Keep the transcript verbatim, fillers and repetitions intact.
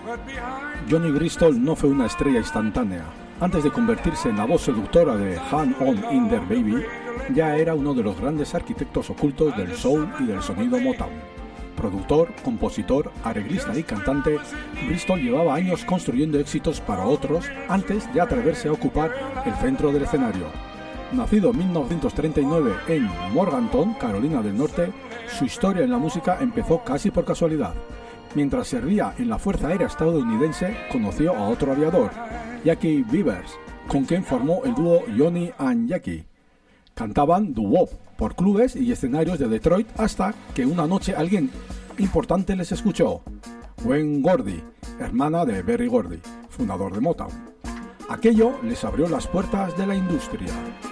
Johnny Bristol no fue una estrella instantánea. Antes de convertirse en la voz seductora de Hang On In There Baby, ya era uno de los grandes arquitectos ocultos del soul y del sonido Motown. Productor, compositor, arreglista y cantante, Bristol llevaba años construyendo éxitos para otros antes de atreverse a ocupar el centro del escenario. Nacido en mil novecientos treinta y nueve en Morganton, Carolina del Norte, su historia en la música empezó casi por casualidad. Mientras servía en la Fuerza Aérea estadounidense, conoció a otro aviador, Jackie Beavers, con quien formó el dúo Johnny and Jackie. Cantaban doo-wop por clubes y escenarios de Detroit hasta que una noche alguien importante les escuchó, Gwen Gordy, hermana de Berry Gordy, fundador de Motown. Aquello les abrió las puertas de la industria.